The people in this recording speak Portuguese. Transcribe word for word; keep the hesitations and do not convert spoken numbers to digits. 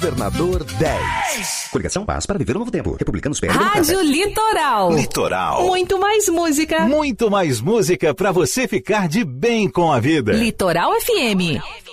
Governador dez. Coligação Paz para viver um novo tempo. Republicanos P L. Rádio Litoral. Litoral. Muito mais música. Muito mais música para você ficar de bem com a vida. Litoral F M.